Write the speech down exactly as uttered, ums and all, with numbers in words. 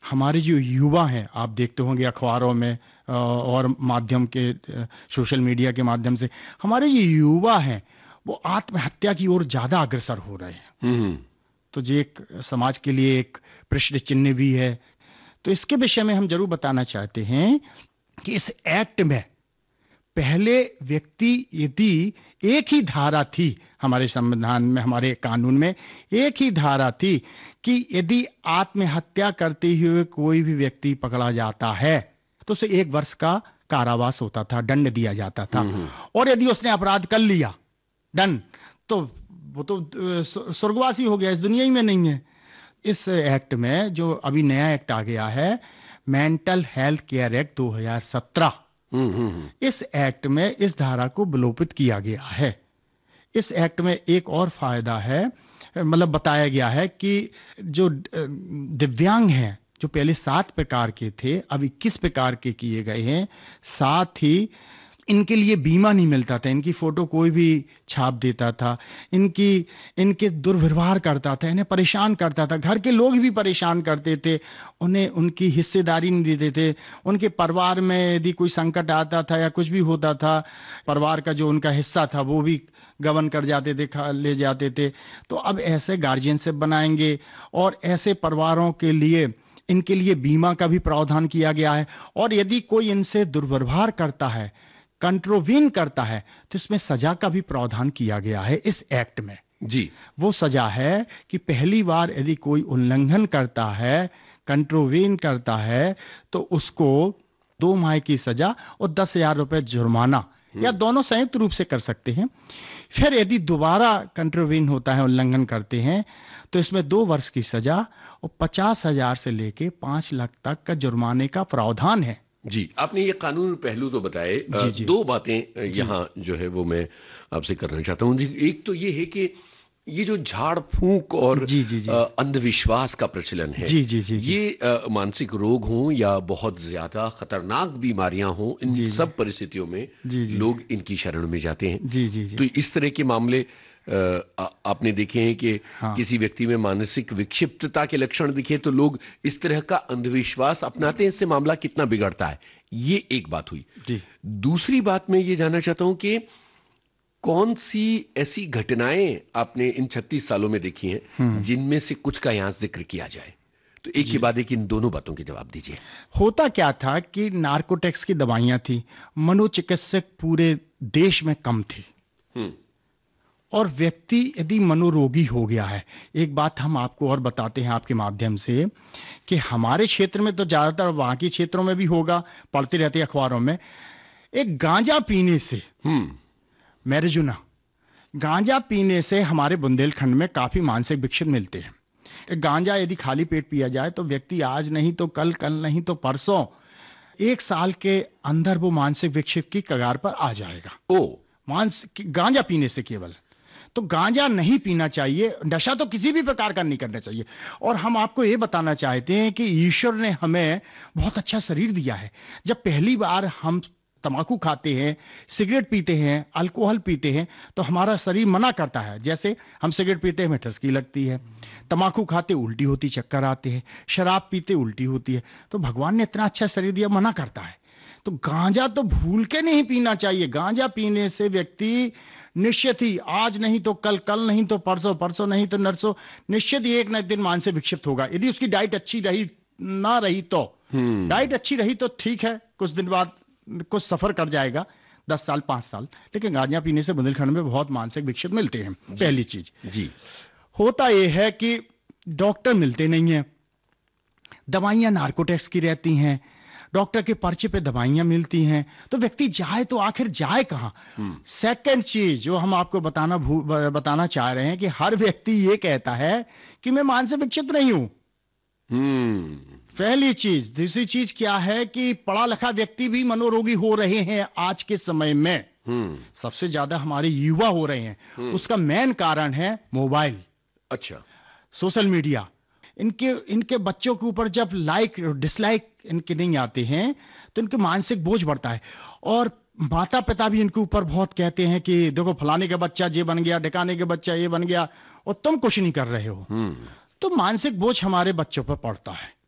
हमारे जो युवा हैं, आप देखते होंगे अखबारों में और माध्यम के सोशल मीडिया के माध्यम से, हमारे ये युवा हैं वो आत्महत्या की ओर ज्यादा अग्रसर हो रहे हैं। तो ये एक समाज के लिए एक प्रश्न चिन्ह भी है। तो इसके विषय में हम जरूर बताना चाहते हैं कि इस एक्ट में पहले व्यक्ति यदि एक ही धारा थी, हमारे संविधान में, हमारे कानून में एक ही धारा थी कि यदि आत्महत्या करते हुए कोई भी व्यक्ति पकड़ा जाता है तो उसे एक वर्ष का कारावास होता था, दंड दिया जाता था। और यदि उसने अपराध कर लिया दंड, तो वो तो स्वर्गवासी हो गया, इस दुनिया ही में नहीं है। इस एक्ट में जो अभी नया एक्ट आ गया है, मेंटल हेल्थ केयर एक्ट दो हज़ार सत्रह, इस एक्ट में इस धारा को विलोपित किया गया है। इस एक्ट में एक और फायदा है, मतलब बताया गया है कि जो दिव्यांग हैं, जो पहले सात प्रकार के थे अब इक्कीस प्रकार के किए गए हैं। साथ ही इनके लिए बीमा नहीं मिलता था, इनकी फोटो कोई भी छाप देता था, इनकी इनके दुर्व्यवहार करता था, इन्हें परेशान करता था, घर के लोग भी परेशान करते थे, उन्हें उनकी हिस्सेदारी नहीं देते थे। उनके परिवार में यदि कोई संकट आता था या कुछ भी होता था, परिवार का जो उनका हिस्सा था वो भी गबन कर जाते थे, खा ले जाते थे। तो अब ऐसे गार्जियनशिप बनाएंगे और ऐसे परिवारों के लिए इनके लिए बीमा का भी प्रावधान किया गया है। और यदि कोई इनसे दुर्व्यवहार करता है, कंट्रोवीन करता है, तो इसमें सजा का भी प्रावधान किया गया है इस एक्ट में। जी, वो सजा है कि पहली बार यदि कोई उल्लंघन करता है, कंट्रोवीन करता है, तो उसको दो माह की सजा और दस हजार रुपए जुर्माना या दोनों संयुक्त रूप से कर सकते हैं। फिर यदि दोबारा कंट्रोवीन होता है, उल्लंघन करते हैं, तो इसमें दो वर्ष की सजा और पचास हजार से लेके पांच लाख तक का जुर्माने का प्रावधान है। जी, आपने ये कानून पहलू तो बताए। जी, जी, दो बातें यहाँ जो है वो मैं आपसे करना चाहता हूँ। एक तो ये है कि ये जो झाड़ फूंक और जी, जी, जी, अंधविश्वास का प्रचलन है, जी, जी, जी, जी, ये आ, मानसिक रोग हों या बहुत ज्यादा खतरनाक बीमारियां हों, इन जी, सब परिस्थितियों में जी, जी, लोग इनकी शरण में जाते हैं। जी, जी, जी, तो इस तरह के मामले आ, आपने देखे हैं कि हाँ, किसी व्यक्ति में मानसिक विक्षिप्तता के लक्षण दिखे तो लोग इस तरह का अंधविश्वास अपनाते हैं, इससे मामला कितना बिगड़ता है। ये एक बात हुई। जी। दूसरी बात मैं ये जानना चाहता हूं कि कौन सी ऐसी घटनाएं आपने इन छत्तीस सालों में देखी हैं जिनमें से कुछ का यहां जिक्र किया जाए? तो एक के बाद एक इन दोनों बातों के जवाब दीजिए। होता क्या था कि नार्कोटिक्स की दवाइयां थी, मनोचिकित्सक पूरे देश में कम थे, और व्यक्ति यदि मनोरोगी हो गया है, एक बात हम आपको और बताते हैं आपके माध्यम से कि हमारे क्षेत्र में तो ज्यादातर, वहां के क्षेत्रों में भी होगा, पढ़ते रहते अखबारों में, एक गांजा पीने से, मैरिजुना, गांजा पीने से हमारे बुंदेलखंड में काफी मानसिक विक्षिप्त मिलते हैं। गांजा यदि खाली पेट पिया जाए तो व्यक्ति आज नहीं तो कल, कल नहीं तो परसों, एक साल के अंदर वो मानसिक विक्षिप्त की कगार पर आ जाएगा। ओ, मानसिक गांजा पीने से केवल। तो गांजा नहीं पीना चाहिए, नशा तो किसी भी प्रकार का नहीं करना चाहिए। और हम आपको ये बताना चाहते हैं कि ईश्वर ने हमें बहुत अच्छा शरीर दिया है। जब पहली बार हम तंबाकू खाते हैं, सिगरेट पीते हैं, अल्कोहल पीते हैं, तो हमारा शरीर मना करता है। जैसे हम सिगरेट पीते हैं, हमें ठसकी लगती है, तंबाकू खाते उल्टी होती, चक्कर आते हैं, शराब पीते उल्टी होती है। तो भगवान ने इतना अच्छा शरीर दिया, मना करता है। तो गांजा तो भूल के नहीं पीना चाहिए। गांजा पीने से व्यक्ति निश्चित ही आज नहीं तो कल, कल नहीं तो परसों, परसों नहीं तो नरसों, निश्चित ही एक न एक दिन मानसिक विक्षिप्त होगा। यदि उसकी डाइट अच्छी रही ना रही तो, डाइट अच्छी रही तो ठीक है, कुछ दिन बाद कुछ सफर कर जाएगा, दस साल पांच साल, लेकिन गांजा पीने से बुंदेलखंड में बहुत मानसिक विक्षिप्त मिलते हैं। पहली चीज जी होता यह है कि डॉक्टर मिलते नहीं है, दवाइयां नार्कोटिक्स की रहती हैं, डॉक्टर के पर्चे पे दवाइयां मिलती हैं, तो व्यक्ति जाए तो आखिर जाए कहां। सेकंड चीज जो हम आपको बताना बताना चाह रहे हैं कि हर व्यक्ति ये कहता है कि मैं मानसिक विक्षिप्त नहीं हूं। पहली चीज। दूसरी चीज क्या है कि पढ़ा लिखा व्यक्ति भी मनोरोगी हो रहे हैं आज के समय में। सबसे ज्यादा हमारे युवा हो रहे हैं। उसका मेन कारण है मोबाइल, अच्छा, सोशल मीडिया। इनके इनके बच्चों के ऊपर जब लाइक डिसलाइक इनके नहीं आते हैं तो इनके मानसिक बोझ बढ़ता है। और माता पिता भी इनके ऊपर बहुत कहते हैं कि देखो फलाने का बच्चा ये बन गया, ढिकाने का बच्चा ये बन गया, और तुम कुछ नहीं कर रहे हो। तो मानसिक बोझ हमारे बच्चों पर पड़ता है।